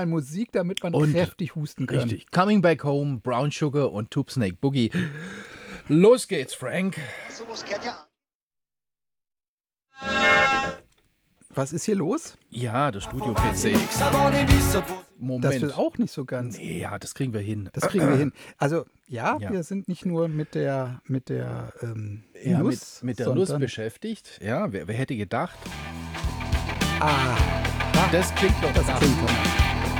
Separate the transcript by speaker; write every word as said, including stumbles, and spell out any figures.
Speaker 1: Musik, damit man
Speaker 2: Und
Speaker 1: kräftig husten kann.
Speaker 2: Richtig. Coming Back Home, Brown Sugar und Tube Snake Boogie. Los geht's, Frank.
Speaker 1: Was ist hier los?
Speaker 2: Ja, das Studio-P C. Moment.
Speaker 1: Das will auch nicht so ganz.
Speaker 2: Nee, ja, das kriegen wir hin.
Speaker 1: Das kriegen wir hin. Also ja,
Speaker 2: Ja.
Speaker 1: wir sind nicht nur mit der mit der ähm,
Speaker 2: Ja,
Speaker 1: Nuss,
Speaker 2: mit, mit der
Speaker 1: sondern,
Speaker 2: Nuss beschäftigt. Ja, wer, wer hätte gedacht?
Speaker 1: Ah,
Speaker 2: Das klingt doch
Speaker 1: das
Speaker 2: nach
Speaker 1: klingt doch.